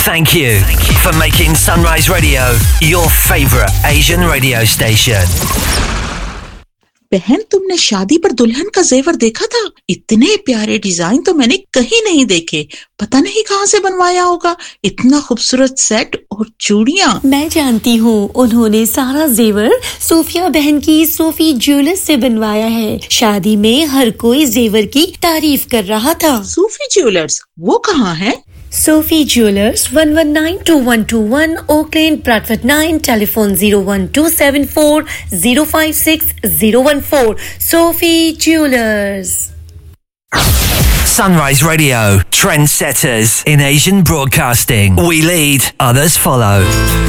Thank you for making Sunrise Radio your favorite Asian radio station. बहन, तुमने शादी पर दुल्हन का जेवर देखा था? इतने प्यारे डिजाइन तो मैंने कहीं नहीं देखे. पता नहीं कहाँ से बनवाया होगा. इतना खूबसूरत सेट और चूड़ियां. मैं जानती हूँ, उन्होंने सारा जेवर सोफिया बहन की सोफी ज्वेलर्स से बनवाया है. शादी में हर कोई जेवर की तारीफ कर रहा था. सोफी ज्वेलर्स, वो कहाँ है? Sophie Jewelers, 1192121 Oak Lane, Bradford 9, telephone 01274056014. Sophie Jewelers. Sunrise Radio, trendsetters in Asian broadcasting. We lead, others follow.